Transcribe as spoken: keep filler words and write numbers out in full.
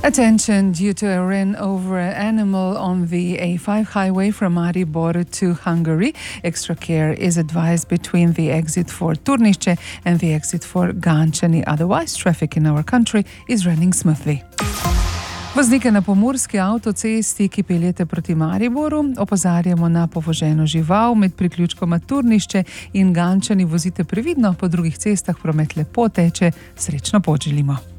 Attention, due to a ran over animal on the A five highway from Maribor to Hungary, extra care is advised between the exit for Turnišče and the exit for Gančani. Otherwise, traffic in our country is running smoothly. Voznike na pomurski avtocesti, ki peljete proti Mariboru, opozarjamo na povoženo žival med priključkoma Turnišče in Gančani. Vozite previdno, po drugih cestah promet lepo teče. Srečno pot želimo.